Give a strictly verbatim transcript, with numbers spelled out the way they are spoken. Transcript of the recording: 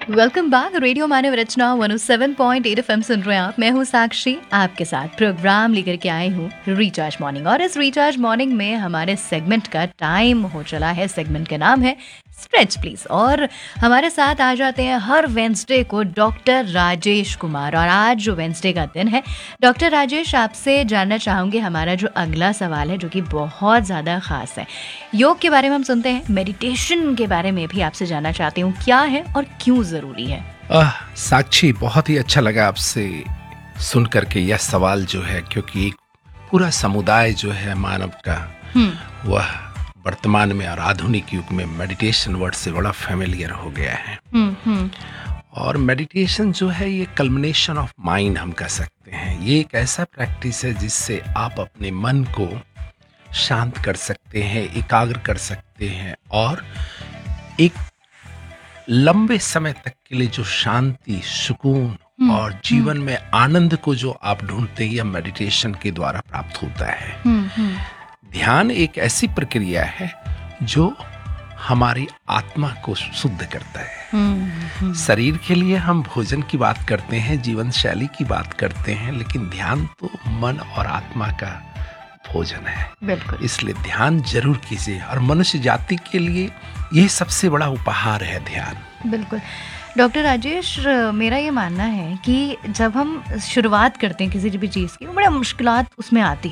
Welcome back. Radio मानव रचना one O seven point eight FM सुन रहे हैं आप। मैं हूँ साक्षी, आपके साथ प्रोग्राम लेकर के आई हूँ रिचार्ज मॉर्निंग। और इस रिचार्ज मॉर्निंग में हमारे सेगमेंट का टाइम हो चला है। सेगमेंट का नाम है स्ट्रेच प्लीज। और हमारे साथ आ जाते हैं हर वेंसडे को डॉक्टर राजेश कुमार। और आज जो वेंसडे का दिन है, डॉक्टर राजेश, आपसे जानना चाहूँगी हमारा जो अगला सवाल है, जो कि बहुत ज़्यादा ख़ास है। योग के बारे में हम सुनते हैं, मेडिटेशन के बारे में भी आपसे जानना चाहती हूँ, क्या है और क्यों ज़रूरी है। आह, साक्षी, बहुत ही अच्छा लगा आपसे सुन करके यह सवाल जो है, क्योंकि एक पूरा समुदाय जो है मानव का, वह वर्तमान में और आधुनिक युग में मेडिटेशन वर्ड से बड़ा फेमिलियर हो गया है। हम्म हम्म और मेडिटेशन जो है ये कल्मिनेशन ऑफ माइंड हम कह सकते हैं। ये एक ऐसा प्रैक्टिस है जिससे आप अपने मन को शांत कर सकते हैं, एकाग्र कर सकते हैं, और एक लंबे समय तक के लिए जो शांति, सुकून और जीवन में आनंद को जो आप ढूंढते हैं, यह मेडिटेशन के द्वारा प्राप्त होता है। हम्म हम्म ध्यान एक ऐसी प्रक्रिया है जो हमारी आत्मा को शुद्ध करता है। हम्म शरीर के लिए हम भोजन की बात करते हैं, जीवन शैली की बात करते हैं, लेकिन ध्यान तो मन और आत्मा का भोजन है। बिल्कुल। इसलिए ध्यान जरूर कीजिए, और मनुष्य जाति के लिए यह सबसे बड़ा उपहार है ध्यान। बिल्कुल डॉक्टर राजेश, मेरा ये मानना है कि जब हम शुरुआत करते हैं किसी भी चीज़ की, बड़ा मुश्किलात उसमें आती है।